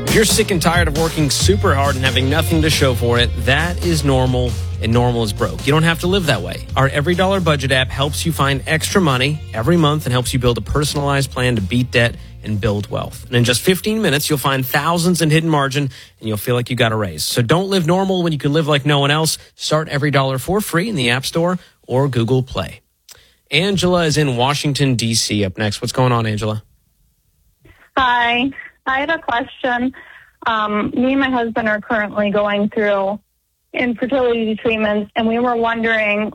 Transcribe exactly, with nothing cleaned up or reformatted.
If you're sick and tired of working super hard and having nothing to show for it, that is normal, and normal is broke. You don't have to live that way. Our Every Dollar Budget app helps you find extra money every month and helps you build a personalized plan to beat debt and build wealth. And in just fifteen minutes, you'll find thousands in hidden margin, and you'll feel like you got a raise. So don't live normal when you can live like no one else. Start Every Dollar for free in the App Store or Google Play. Angela is in Washington, D C up next. What's going on, Angela? Hi. I had a question. Um, me and my husband are currently going through infertility treatments, and we were wondering